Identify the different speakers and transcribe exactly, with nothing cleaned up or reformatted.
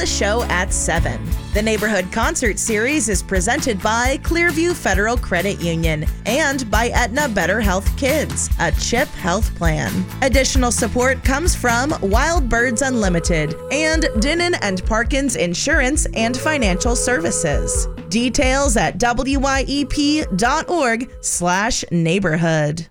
Speaker 1: The show at seven. The Neighborhood Concert Series is presented by Clearview Federal Credit Union and by Aetna Better Health Kids, a CHIP health plan. Additional support comes from Wild Birds Unlimited and Dinnan and Parkins Insurance and Financial Services. Details at W Y E P dot org slash neighborhood.